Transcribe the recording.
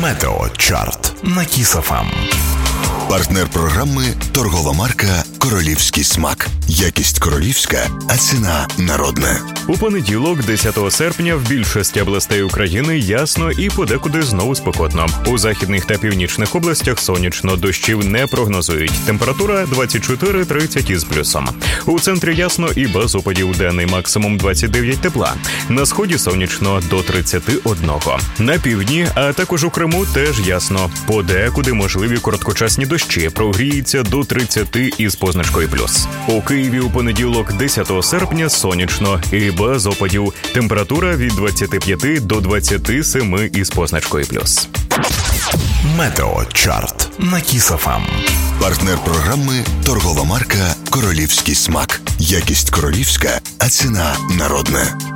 Метеочарт на Кіс ФМ. Партнер програми – торгова марка «Королівський смак». Якість королівська, а ціна народна. У понеділок, 10 серпня, в більшості областей України ясно і подекуди знову спекотно. У західних та північних областях сонячно, дощів не прогнозують. Температура 24-30 із плюсом. У центрі ясно і без опадів, денний максимум 29 тепла. На сході сонячно до 31. На півдні, а також у Криму теж ясно. Подекуди можливі короткочасні дощі, прогріється до 30 із позначкою плюс. У Києві у понеділок, 10 серпня, сонячно і без опадів. Температура від 25 до 27 із позначкою плюс. Метеочарт на Кіс ФМ. Партнер програми – торгова марка «Королівський смак». Якість королівська, а ціна народна.